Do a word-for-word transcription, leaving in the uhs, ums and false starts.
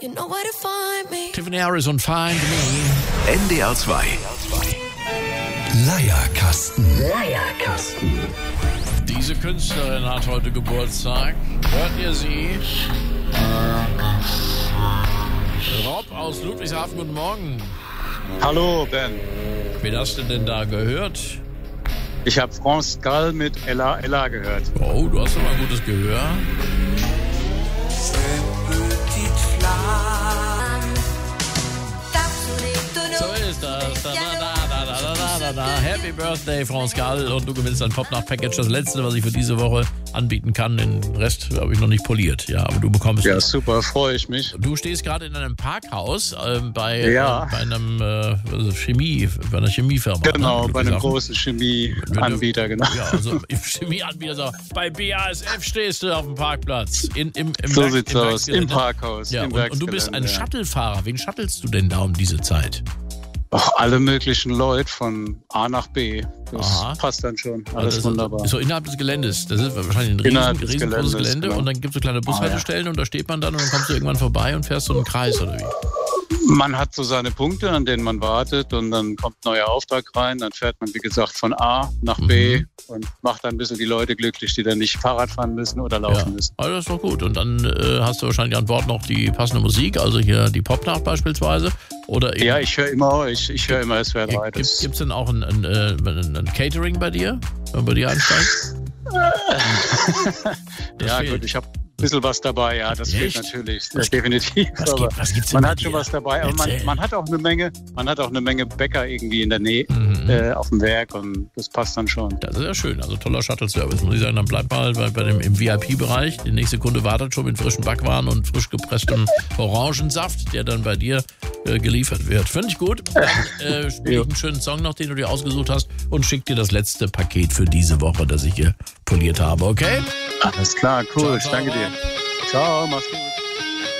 You know where to find me. Tiffany Harris und Find Me. N D R zwei. Leierkasten. Leierkasten. Diese Künstlerin hat heute Geburtstag. Hört ihr sie? Rob aus Ludwigshafen, guten Morgen. Hallo, Ben. Wen hast du denn da gehört? Ich habe France Gall mit Ella Ella gehört. Oh, du hast doch mal ein gutes Gehör. So ist das. Da, da, da, da, da, da, da. Happy Birthday, France Gall. Und du gewinnst ein Pop-Nacht-Package. Das letzte, was ich für diese Woche anbieten kann. Den Rest habe ich noch nicht poliert. Ja, aber du bekommst Ja, es. super, freue ich mich. Du stehst gerade in einem Parkhaus äh, bei, Ja. äh, bei einem äh, also Chemie, bei einer Chemiefirma. Genau, ne? bei einem Ludwigshafen. großen Chemieanbieter, genau. Ja, also Chemieanbieter. So. Bei B A S F stehst du auf dem Parkplatz. In, im, im So Werk, sieht's im aus, im Werksgelände. Parkhaus. Ja, im und, und du bist ein Werksgelände, ja. Shuttlefahrer. Wen shuttelst du denn da um diese Zeit? Ach, alle möglichen Leute von A nach B. Das Aha. passt dann schon. Also Alles das wunderbar. Ist so innerhalb des Geländes. Das ist wahrscheinlich ein riesen, Innerhalb des riesengroßes Geländes, Gelände. genau. Und dann gibt es so kleine Bushaltestellen und da steht man dann und dann kommst du irgendwann vorbei und fährst so einen Kreis oder wie? Man hat so seine Punkte, an denen man wartet und dann kommt ein neuer Auftrag rein. Dann fährt man, wie gesagt, von A nach B Mhm. und macht dann ein bisschen die Leute glücklich, die dann nicht Fahrrad fahren müssen oder laufen Ja, müssen. also das ist doch gut. Und dann äh, hast du wahrscheinlich an Bord noch die passende Musik, also hier die Popnacht beispielsweise. Oder eben, Ja, ich höre immer euch. Ich höre immer S W R drei. Gibt Das- es denn auch ein, ein, äh, ein, ein Catering bei dir, wenn man bei dir einsteigt? Das Ja, fehlt. gut, ich habe ein bisschen was dabei, ja, das fehlt Echt? natürlich, Was das definitiv. was aber gibt- was gibt's denn man bei hat schon dir? was dabei, aber man, Erzähl. man hat auch eine Menge, man hat auch eine Menge Bäcker irgendwie in der Nähe Mhm. äh, auf dem Werk und das passt dann schon. Das ist ja schön, also toller Shuttle-Service, muss ich sagen. Dann bleib mal bei, bei dem, im V I P-Bereich. Die nächste Kunde wartet schon mit frischen Backwaren und frisch gepresstem Orangensaft, der dann bei dir äh, geliefert wird. Finde ich gut. Dann äh, spiele ich einen schönen Song noch, den du dir ausgesucht hast und schick dir das letzte Paket für diese Woche, das ich hier poliert habe, okay? Alles klar, cool, Ciao, ich ciao, danke dir. Rob. Ciao, mach's gut.